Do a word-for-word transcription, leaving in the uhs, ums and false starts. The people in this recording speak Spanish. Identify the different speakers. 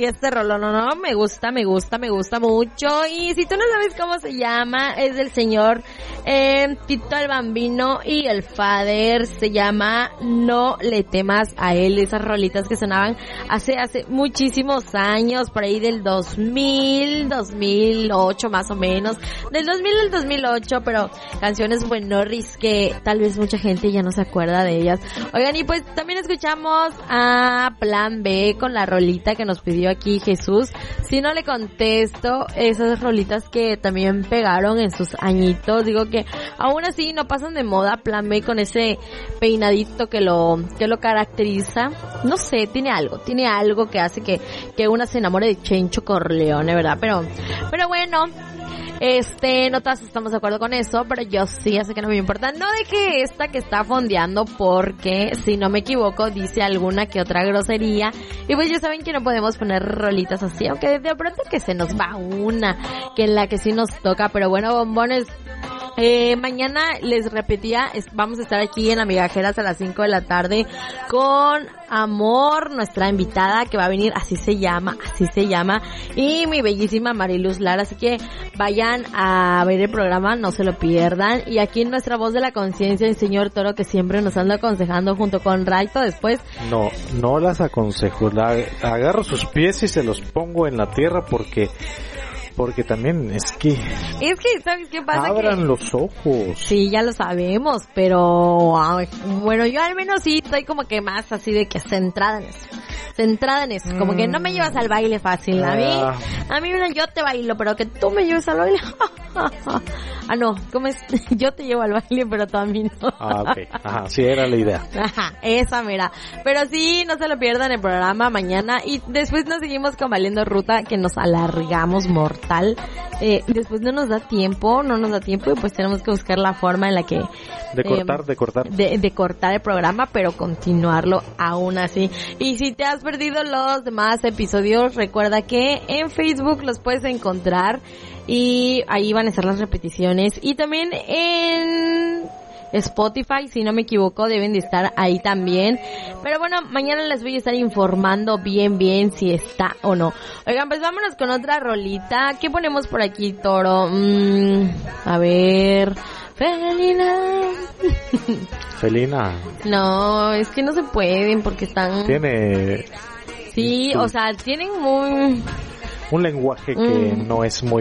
Speaker 1: este rollo, no, no, me gusta, me gusta, me gusta mucho. Y si tú no sabes cómo se llama, es del señor eh, Tito el Bambino y el Fader. Se llama No le temas a él. Esas rolitas que sonaban hace, hace muchísimos años, por ahí del dos mil, dos mil ocho más o menos. Del dos mil al dos mil ocho, pero canciones buenorris que tal vez mucha gente ya no se acuerda de ellas. Oigan, y pues también escuchamos a Plan B con la rolita que nos pidió aquí Jesús. Si no le contesto, esas rolitas que también pegaron en sus añitos, digo que aún así no pasan de moda. Plan B con ese peinadito que lo que lo caracteriza, no sé, tiene algo, tiene algo que hace que que una se enamore de Chencho Corleone, ¿verdad? Pero pero bueno, Este, no todas estamos de acuerdo con eso, pero yo sí, así que no me importa. No deje esta que está fondeando porque, si no me equivoco, dice alguna que otra grosería. Y pues ya saben que no podemos poner rolitas así, aunque de pronto que se nos va una, que en la que sí nos toca. Pero bueno, bombones, eh, mañana les repetía, es, vamos a estar aquí en Amigajeras a las cinco de la tarde con Amor, nuestra invitada que va a venir, así se llama, así se llama, y mi bellísima Mariluz Lara. Así que vayan a ver el programa, no se lo pierdan. Y aquí en nuestra voz de la conciencia, el señor Toro, que siempre nos anda aconsejando junto con Raito. Después
Speaker 2: no, no las aconsejo, la, agarro sus pies y se los pongo en la tierra porque porque también es que
Speaker 1: es que ¿sabes qué pasa?
Speaker 2: Abran
Speaker 1: que...
Speaker 2: los ojos.
Speaker 1: Sí, ya lo sabemos, pero ay, bueno, yo al menos sí estoy como que más así de que centrada en eso. Centrada en eso, como que no me llevas al baile fácil. A mí, a mí mira, yo te bailo, pero que tú me lleves al baile. Ah, no, ¿cómo es? Yo te llevo al baile, pero tú a mí no.
Speaker 2: Ah, ok. Ajá, sí era la idea.
Speaker 1: Ajá, esa mira. Pero sí, no se lo pierdan el programa mañana. Y después nos seguimos con Valiendo Ruta, que nos alargamos mortal. Eh, después no nos da tiempo, no nos da tiempo, y pues tenemos que buscar la forma en la que...
Speaker 2: De cortar, eh, de cortar.
Speaker 1: De, de cortar el programa, pero continuarlo aún así. Y si te has perdido los demás episodios, recuerda que en Facebook los puedes encontrar y ahí van a estar las repeticiones. Y también en Spotify, si no me equivoco, deben de estar ahí también. Pero bueno, mañana les voy a estar informando bien, bien si está o no. Oigan, pues vámonos con otra rolita. ¿Qué ponemos por aquí, Toro? Mm, a ver... Felina.
Speaker 2: Felina.
Speaker 1: No, es que no se pueden porque están...
Speaker 2: Tiene...
Speaker 1: Sí, o sea, tienen muy...
Speaker 2: un lenguaje que mm. no es muy